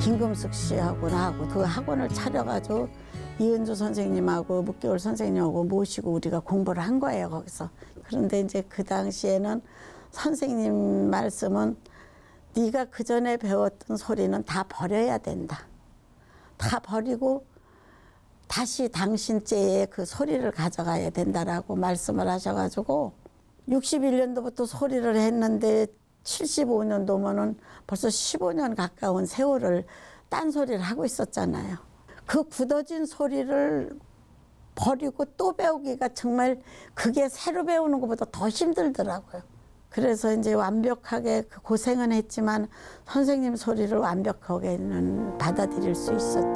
김금숙 씨하고 나하고 그 학원을 차려가지고 이은주 선생님하고 묵개월 선생님하고 모시고 우리가 공부를 한 거예요, 거기서. 그런데 이제 그 당시에는 선생님 말씀은 네가 그 전에 배웠던 소리는 다 버려야 된다. 다 버리고 다시 당신 째에 그 소리를 가져가야 된다라고 말씀을 하셔가지고 61년도부터 소리를 했는데 75년도면은 벌써 15년 가까운 세월을 딴소리를 하고 있었잖아요. 그 굳어진 소리를 버리고 또 배우기가 정말 그게 새로 배우는 것보다 더 힘들더라고요. 그래서 이제 완벽하게 그 고생은 했지만 선생님 소리를 완벽하게는 받아들일 수 있었죠.